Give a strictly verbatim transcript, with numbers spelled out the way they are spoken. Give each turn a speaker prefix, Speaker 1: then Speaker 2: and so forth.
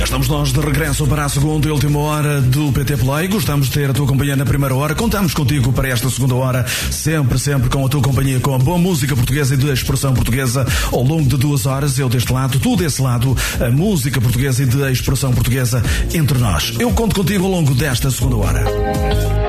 Speaker 1: estamos nós de regresso para a segunda e última hora do P T Play. Gostamos de ter a tua companhia na primeira hora. Contamos contigo para esta segunda hora, sempre, sempre com a tua companhia, com a boa música portuguesa e de expressão portuguesa ao longo de duas horas. Eu deste lado, tu desse lado, a música portuguesa e de expressão portuguesa entre nós. Eu conto contigo ao longo desta segunda hora.